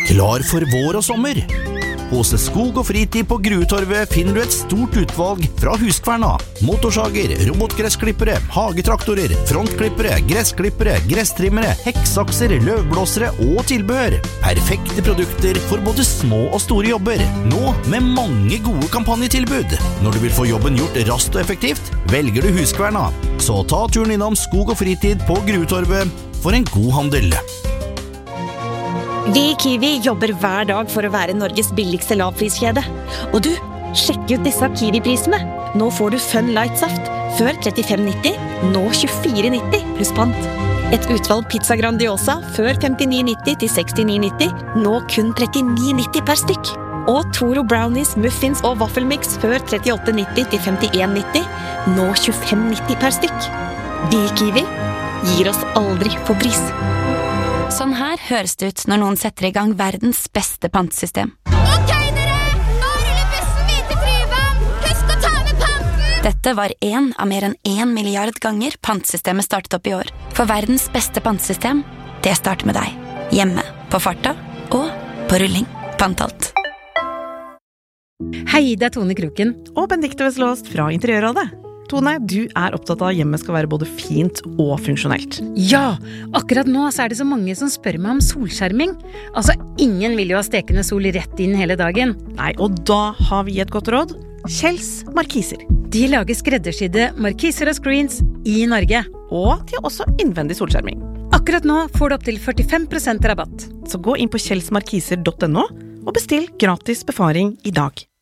Klar for vår og sommer. Hos Skog og Fritid på Gruetorvet finner du et stort utvalg fra Huskverna. Motorsager, robotgressklippere, hagetraktorer, frontklippere, gressklippere, gresstrimmere, hekksakser, løvblåsere og tilbehør. Perfekte produkter for både små og store jobber. Nå med mange gode kampanjetilbud. Når du vil få jobben gjort raskt og effektivt, velger du Huskverna. Så ta turen innom Skog og Fritid på Gruetorvet for en god handel. Vi i Kiwi jobber hver dag for å være Norges billigste lavpriskjede. Og du, sjekk ut disse Kiwi-prisene. Nå får du Fun Light Saft, før 35,90, nå 24,90 pluss pant. Et utvalg pizza Grandiosa, før 59,90 til 69,90, nå kun 39,90 per stykk. Og Toro Brownies, muffins og waffelmix, før 38,90 til 51,90, nå 25,90 per stykk. Vi i Kiwi gir oss aldri på pris. Sånn her høres det ut når noen setter i gang verdens beste pantesystem. Ok, dere! Nå ruller bussen videre til Tryvann! Husk å ta med panten! Dette var en av mer enn 1 milliard ganger pantesystemet startet opp i år. For verdens beste pantesystem, det starter med deg. Hjemme, på farta og på rulling. Pantalt. Hei, det er Tone Kroken. Og Benedikte Veslåst fra Interiørrådet. Tone, du er opptatt av at hjemmet skal være både fint og funksjonelt. Ja, akkurat nå så er det så mange som spør meg om solskjerming. Altså, ingen vil jo ha stekende sol rett inn hele dagen. Nei, og da har vi et godt råd. Kjells Markiser. De lager skreddersydde markiser og screens i Norge. Og de har også innvendig solskjerming. Akkurat nå får du opp til 45% rabatt. Så gå inn på kjellsmarkiser.no og bestill gratis befaring i dag.